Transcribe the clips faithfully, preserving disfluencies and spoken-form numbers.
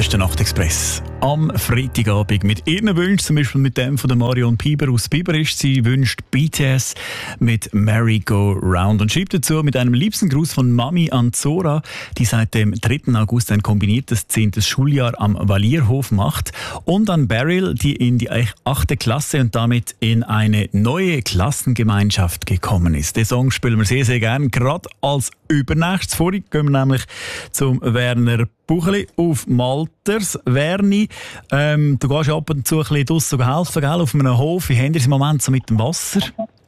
ist der Nachtexpress. Am Freitagabend mit ihren Wünschen, zum Beispiel mit dem von der Marion Pieper aus Biberisch. Sie wünscht B T S mit Merry Go Round und schreibt dazu mit einem liebsten Gruß von Mami an Zora, die seit dem dritten August ein kombiniertes zehntes Schuljahr am Valierhof macht, und an Beryl, die in die achte Klasse und damit in eine neue Klassengemeinschaft gekommen ist. Den Song spielen wir sehr, sehr gerne, gerade als übernächstes. Vorhin gehen wir nämlich zum Werner Buchli auf Malters. Werni, ähm, du gehst ab und zu ein bisschen draussen helfen, gell, auf einem Hof. Wie haben ihr es im Moment so mit dem Wasser?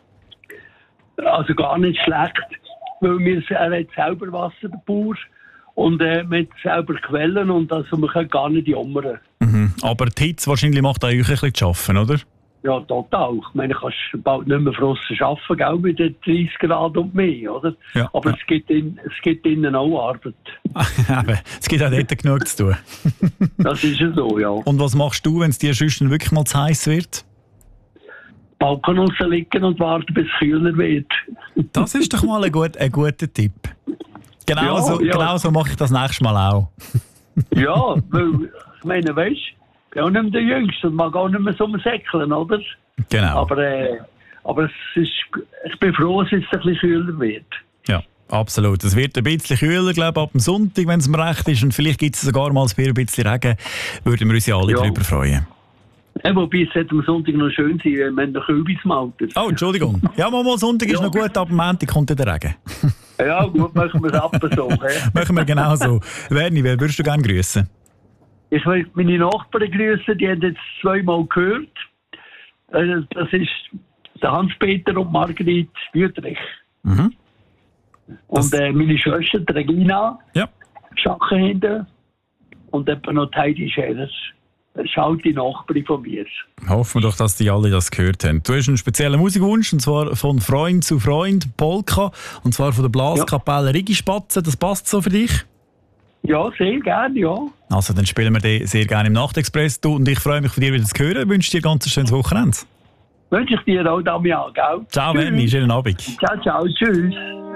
Also gar nicht schlecht, weil wir, er hat selber Wasser, der Bauer, und äh, wir haben selber Quellen, und also wir können gar nicht jammern. Mhm. Aber die Hitze wahrscheinlich macht euch ein bisschen zu arbeiten, oder? Ja, total. Ich meine, du kannst bald nicht mehr draussen arbeiten, gell, mit den dreißig Grad und mehr, oder? Ja. Aber es gibt, in, es gibt innen auch Arbeit. Es gibt auch dort genug zu tun. Das ist ja so, ja. Und was machst du, wenn es dir sonst wirklich mal zu heiß wird? Balkon rausliegen und warten, bis es kühler wird. Das ist doch mal ein, gut, ein guter Tipp. Genau, Ja, so, ja. genau so mache ich das nächstes Mal auch. Ja, weil, ich meine, weißt du, ich bin auch nicht mehr der Jüngste und mag auch nicht mehr so säckeln, oder? Genau. Aber, äh, aber es ist, ich bin froh, dass es ein bisschen kühler wird. Ja, absolut. Es wird ein bisschen kühler, glaube ich, ab dem Sonntag, wenn es mir recht ist. Und vielleicht gibt es sogar mal ein bisschen Regen. Würden wir uns ja alle Ja. darüber freuen. Ja, wobei es wird am Sonntag noch schön sein, wenn man den Kürbis maltet. Oh, Entschuldigung. Ja, mal, mal Sonntag ist Ja. noch gut, ab dem Montag kommt dann der Regen. Ja, gut, machen wir es ab so. He? Machen wir genau so. Werni, wer würdest du gerne grüßen? Ich will meine Nachbarn grüßen, die haben jetzt zweimal gehört. Äh, Das ist der Hans-Peter und Margrit Wüttrich. Mhm. Und äh, meine Schwester, die Regina, Ja. Schackenhände, und etwa noch die Heidi Scheres. Das ist halt die Nachbarin von mir. Hoffen wir doch, dass die alle das gehört haben. Du hast einen speziellen Musikwunsch, und zwar von Freund zu Freund, Polka, und zwar von der Blaskapelle Rigispatzen. Das passt so für dich? Ja, sehr gerne, ja. Also, dann spielen wir den sehr gerne im Nachtexpress. Du und ich freue mich, von dir wieder zu hören. Ich wünsche dir ein ganz schönes Wochenende. Wünsche ich dir auch, Damian, gell? Ciao, Tschüss. Werni, schönen Abend. Ciao, ciao, tschüss.